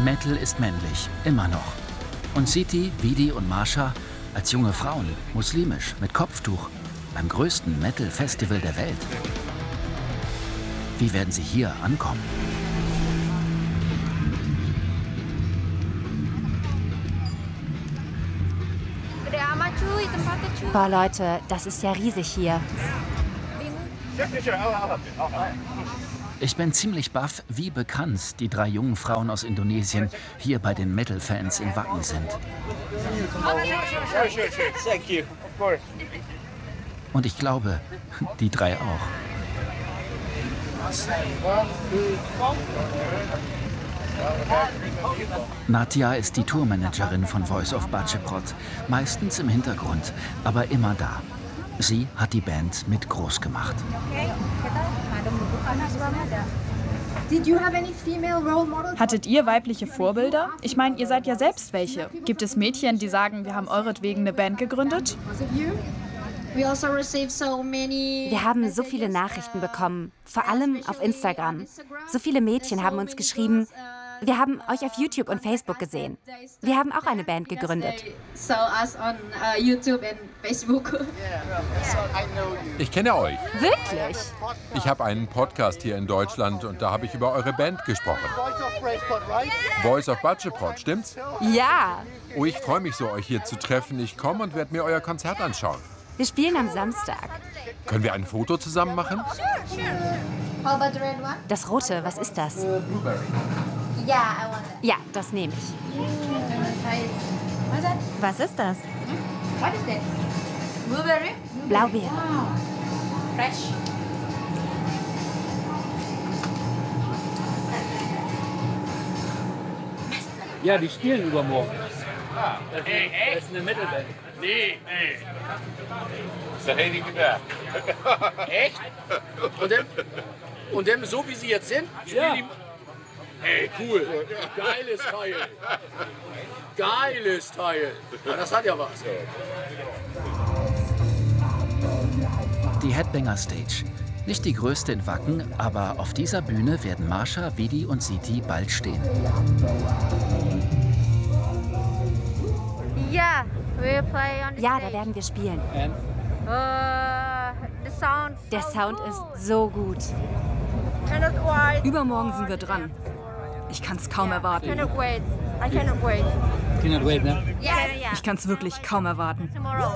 Metal ist männlich, immer noch. Und Siti, Vidi und Marsha als junge Frauen, muslimisch, mit Kopftuch, beim größten Metal-Festival der Welt. Wie werden sie hier ankommen? Boah, Leute, das ist ja riesig hier. Ich bin ziemlich baff, wie bekannt die 3 jungen Frauen aus Indonesien hier bei den Metal-Fans in Wacken sind. Und ich glaube, die 3 auch. Natia ist die Tourmanagerin von Voice of Bacheprot, meistens im Hintergrund, aber immer da. Sie hat die Band mit groß gemacht. Hattet ihr weibliche Vorbilder? Ich meine, ihr seid ja selbst welche. Gibt es Mädchen, die sagen, wir haben euretwegen eine Band gegründet? Wir haben so viele Nachrichten bekommen, vor allem auf Instagram. So viele Mädchen haben uns geschrieben, wir haben euch auf YouTube und Facebook gesehen. Wir haben auch eine Band gegründet. Ich kenne euch. Wirklich? Ich habe einen Podcast hier in Deutschland und da habe ich über eure Band gesprochen. Voice of Bacheprot, stimmt's? Ja. Oh, ich freue mich so, euch hier zu treffen. Ich komme und werde mir euer Konzert anschauen. Wir spielen am Samstag. Können wir ein Foto zusammen machen? Das Rote, was ist das? Ja, das nehme ich. Was ist das? Blaubeere. Ja, die spielen übermorgen. Das ist eine Metalband. Nee. Das hätte ich gedacht. Echt? Und dann, so wie sie jetzt sind, spielen die... Hey, cool. Geiles Teil. Geiles Teil. Ja, das hat ja was. Die Headbanger Stage. Nicht die größte in Wacken, aber auf dieser Bühne werden Marsha, Vidi und Siti bald stehen. Ja, da werden wir spielen. Der Sound ist so gut. Übermorgen sind wir dran. Ich kann es kaum erwarten. Cannot wait, ne? Ich kann es wirklich kaum erwarten.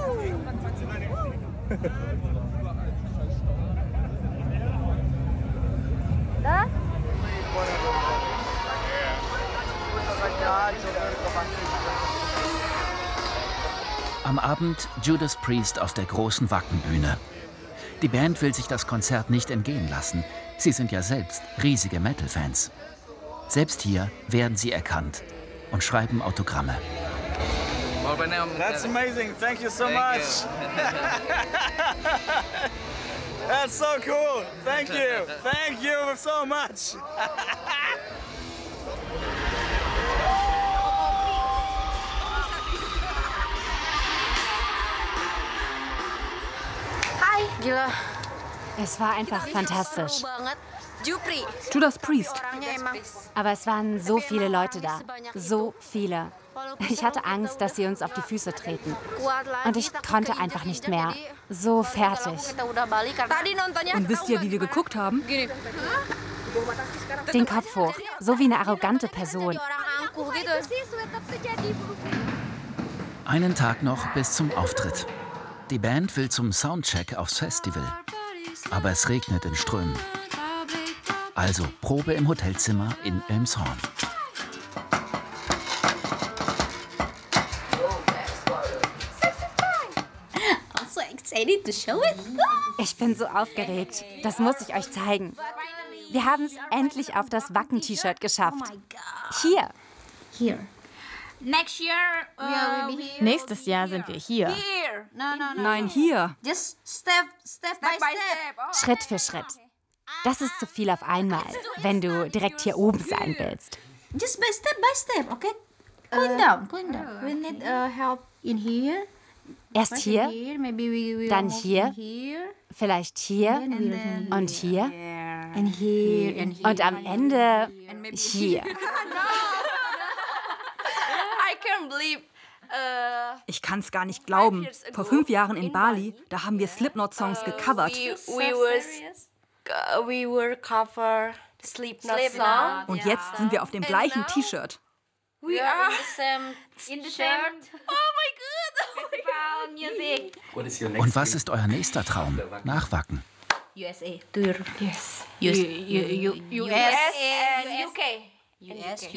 Am Abend Judas Priest auf der großen Wackenbühne. Die Band will sich das Konzert nicht entgehen lassen. Sie sind ja selbst riesige Metal-Fans. Selbst hier werden sie erkannt und schreiben Autogramme. That's amazing. Thank you so much. That's so cool. Thank you. Thank you so much. Gila. Es war einfach fantastisch. Judas Priest. Aber es waren so viele Leute da. So viele. Ich hatte Angst, dass sie uns auf die Füße treten. Und ich konnte einfach nicht mehr. So fertig. Und wisst ihr, wie wir geguckt haben? Den Kopf hoch. So wie eine arrogante Person. Einen Tag noch bis zum Auftritt. Die Band will zum Soundcheck aufs Festival. Aber es regnet in Strömen. Also Probe im Hotelzimmer in Elmshorn. Ich bin so aufgeregt. Das muss ich euch zeigen. Wir haben es endlich auf das Wacken-T-Shirt geschafft. Hier. Nächstes Jahr sind wir hier. Nein, hier. Schritt für Schritt. Das ist zu viel auf einmal, wenn du direkt hier oben sein willst. Just by step, okay? Clean down. We need help in here. Erst hier, dann hier, vielleicht hier und hier. Und am Ende hier. Ich kann's gar nicht glauben. Vor 5 Jahren in Bali, da haben wir Slipknot-Songs gecovert. Und jetzt sind wir auf dem gleichen T-Shirt. We are in the same festival music. Und was ist euer nächster Traum nach Wacken? USA Tour. Yes. US and UK.